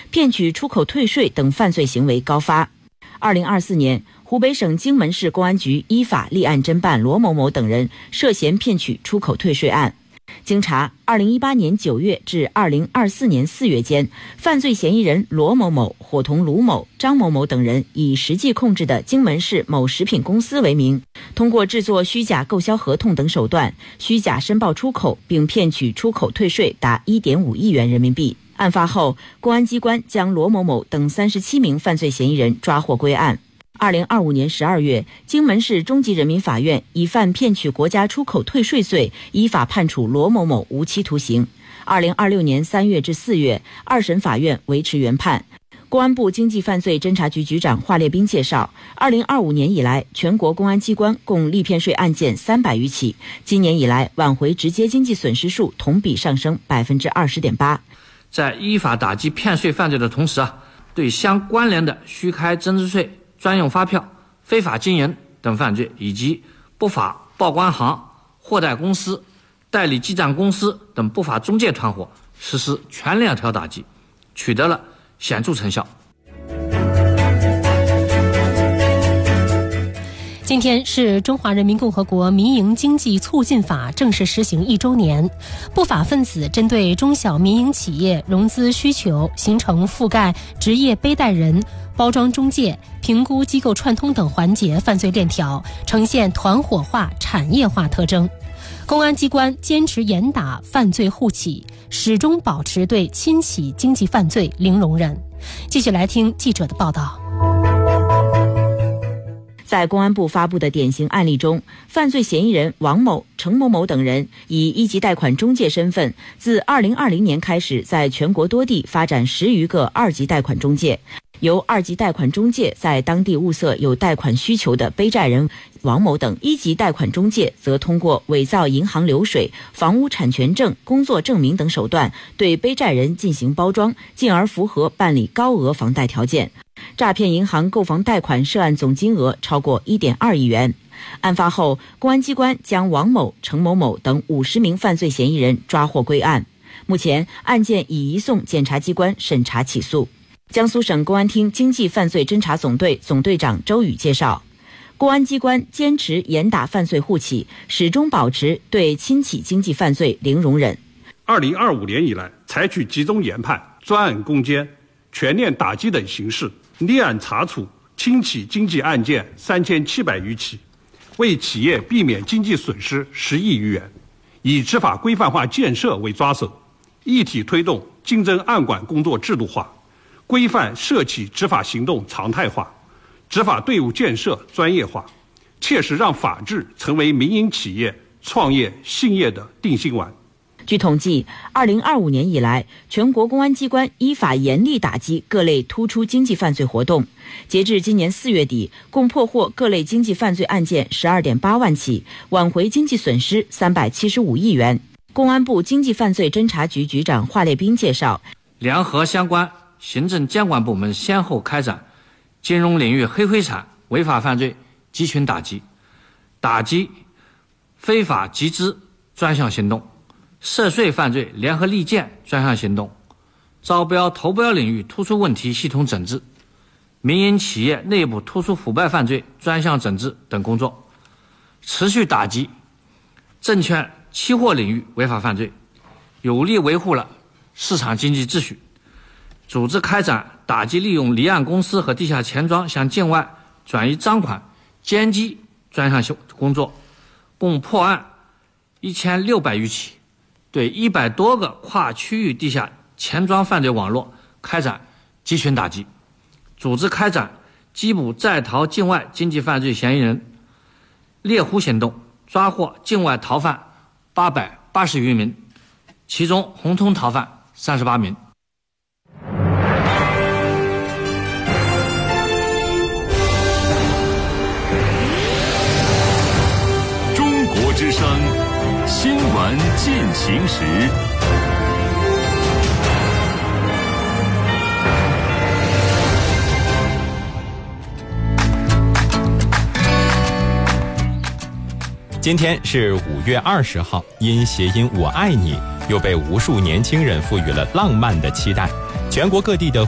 骗取出口退税等犯罪行为高发。2024年，湖北省荆门市公安局依法立案侦办罗某某等人涉嫌骗取出口退税案。经查，2018年9月至2024年4月间，犯罪嫌疑人罗某某伙同卢某、张某某等人以实际控制的荆门市某食品公司为名，通过制作虚假购销合同等手段，虚假申报出口，并骗取出口退税达1.5亿元人民币。案发后，公安机关将罗某某等37名犯罪嫌疑人抓获归案。2025年12月，荆门市中级人民法院以犯骗取国家出口退税罪，依法判处罗某某无期徒刑。2026年3月至4月，二审法院维持原判。公安部经济犯罪侦查局局长华烈斌介绍，2025年以来，全国公安机关共立骗税案件300余起，今年以来挽回直接经济损失数同比上升20.8%。 在依法打击骗税犯罪的同时对相关联的虚开增值税专用发票、非法经营等犯罪，以及不法报关行、货代公司、代理记账公司等不法中介团伙实施全链条打击，取得了显著成效。 今天是中华人民共和国民营经济促进法正式实行1周年，不法分子针对中小民营企业融资需求，形成覆盖职业背带人、包装中介、评估机构串通等环节犯罪链条，呈现团伙化、产业化特征。公安机关坚持严打犯罪护企，始终保持对亲企经济犯罪零容忍。继续来听记者的报道。 在公安部发布的典型案例中，犯罪嫌疑人王某、程某某等人以一级贷款中介身份，自2020年开始，在全国多地发展10余个二级贷款中介。由二级贷款中介在当地物色有贷款需求的背债人王某等，一级贷款中介则通过伪造银行流水、房屋产权证、工作证明等手段对背债人进行包装，进而符合办理高额房贷条件。诈骗银行购房贷款涉案总金额超过1.2亿元。案发后，公安机关将王某、程某某等50名犯罪嫌疑人抓获归案。目前，案件已移送检察机关审查起诉。江苏省公安厅经济犯罪侦查总队总队长周宇介绍，公安机关坚持严打犯罪护企，始终保持对亲企经济犯罪零容忍。 2025年以来，采取集中研判、专案攻坚、全面打击等形式，立案查处亲企经济案件3700余起，为企业避免经济损失10亿余元。以执法规范化建设为抓手，一体推动经侦案管工作制度化，规范涉企执法行动常态化，执法队伍建设专业化，切实让法治成为民营企业创业兴业的定心丸。 据统计，2025年以来，全国公安机关依法严厉打击各类突出经济犯罪活动。截至今年4月底，共破获各类经济犯罪案件12.8万起，挽回经济损失375亿元。公安部经济犯罪侦查局局长华烈斌介绍， 联合相关行政监管部门先后开展金融领域黑灰产违法犯罪集群打击、打击非法集资专项行动、涉税犯罪联合利剑专项行动、招标投标领域突出问题系统整治、民营企业内部突出腐败犯罪专项整治等工作，持续打击证券期货领域违法犯罪，有力维护了市场经济秩序。组织开展打击利用离岸公司和地下钱庄向境外转移赃款奸机专项工作，共破案1600余起，对100多个跨区域地下钱庄犯罪网络开展集群打击，组织开展缉捕在逃境外经济犯罪嫌疑人猎狐行动，抓获境外逃犯880余名，其中红通逃犯38名。 中国之声新闻进行时。 今天是5月20号，因谐音“我爱你”，又被无数年轻人赋予了浪漫的期待。全国各地的